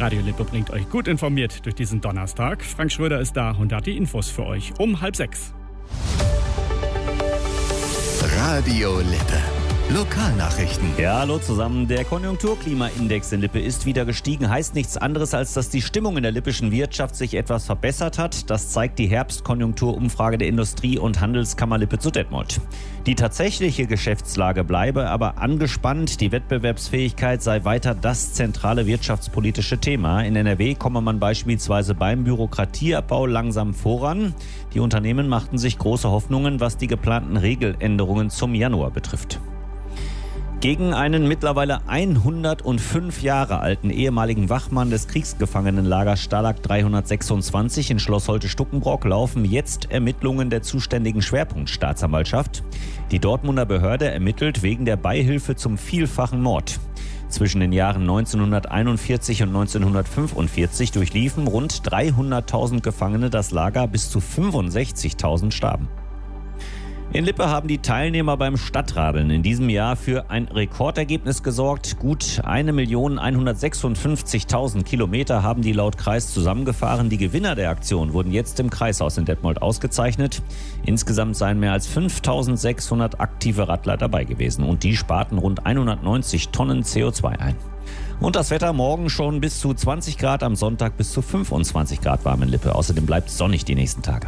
Radio Lippe bringt euch gut informiert durch diesen Donnerstag. Frank Schröder ist da und hat die Infos für euch um 5:30. Radio Lippe. Lokalnachrichten. Ja, hallo zusammen. Der Konjunkturklimaindex in Lippe ist wieder gestiegen. Heißt nichts anderes, als dass die Stimmung in der lippischen Wirtschaft sich etwas verbessert hat. Das zeigt die Herbstkonjunkturumfrage der Industrie- und Handelskammer Lippe zu Detmold. Die tatsächliche Geschäftslage bleibe aber angespannt. Die Wettbewerbsfähigkeit sei weiter das zentrale wirtschaftspolitische Thema. In NRW komme man beispielsweise beim Bürokratieabbau langsam voran. Die Unternehmen machten sich große Hoffnungen, was die geplanten Regeländerungen zum Januar betrifft. Gegen einen mittlerweile 105 Jahre alten ehemaligen Wachmann des Kriegsgefangenenlagers Stalag 326 in Schloss Holte-Stuckenbrock laufen jetzt Ermittlungen der zuständigen Schwerpunktstaatsanwaltschaft. Die Dortmunder Behörde ermittelt wegen der Beihilfe zum vielfachen Mord. Zwischen den Jahren 1941 und 1945 durchliefen rund 300.000 Gefangene das Lager, bis zu 65.000 starben. In Lippe haben die Teilnehmer beim Stadtradeln in diesem Jahr für ein Rekordergebnis gesorgt. Gut 1.156.000 Kilometer haben die laut Kreis zusammengefahren. Die Gewinner der Aktion wurden jetzt im Kreishaus in Detmold ausgezeichnet. Insgesamt seien mehr als 5.600 aktive Radler dabei gewesen und die sparten rund 190 Tonnen CO2 ein. Und das Wetter morgen schon bis zu 20 Grad, am Sonntag bis zu 25 Grad warm in Lippe. Außerdem bleibt es sonnig die nächsten Tage.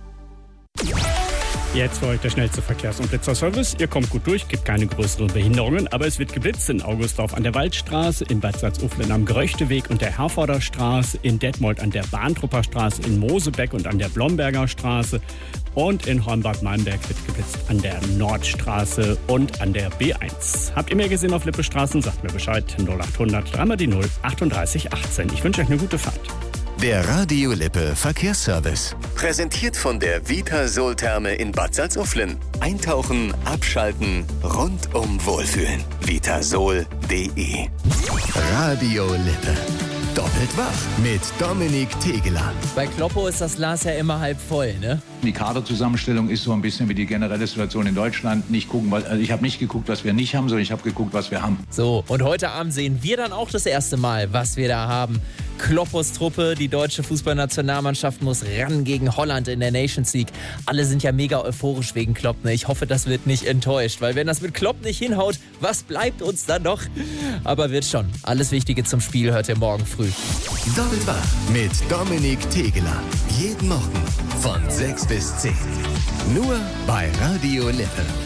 Jetzt für euch der schnellste Verkehrs- und Blitzerservice. Ihr kommt gut durch, gibt keine größeren Behinderungen, aber es wird geblitzt in Augustdorf an der Waldstraße, in Bad Salzuflen am Geröchteweg und der Herforder Straße, in Detmold an der Bahntrupper Straße, in Mosebeck und an der Blomberger Straße und in Hornbad-Malmberg wird geblitzt an der Nordstraße und an der B1. Habt ihr mehr gesehen auf Lippe Straßen? Sagt mir Bescheid. 0800 3 die 0 38 18. Ich wünsche euch eine gute Fahrt. Der Radio Lippe Verkehrsservice. Präsentiert von der Vitasol-Therme in Bad Salzuflen. Eintauchen, abschalten, rundum wohlfühlen. Vitasol.de. Radio Lippe. Doppelt wach mit Dominik Tegeler. Bei Kloppo ist das Glas ja immer halb voll, ne? Die Kaderzusammenstellung ist so ein bisschen wie die generelle Situation in Deutschland. Ich habe nicht geguckt, was wir nicht haben, sondern ich habe geguckt, was wir haben. So, und heute Abend sehen wir dann auch das erste Mal, was wir da haben. Kloppos Truppe, die deutsche Fußballnationalmannschaft muss ran gegen Holland in der Nations League. Alle sind ja mega euphorisch wegen Klopp. Ne? Ich hoffe, das wird nicht enttäuscht, weil wenn das mit Klopp nicht hinhaut, was bleibt uns dann noch? Aber wird schon. Alles Wichtige zum Spiel hört ihr morgen früh. Doppelt wach mit Dominik Tegeler. Jeden Morgen von 6 bis 10. Nur bei Radio Lippe.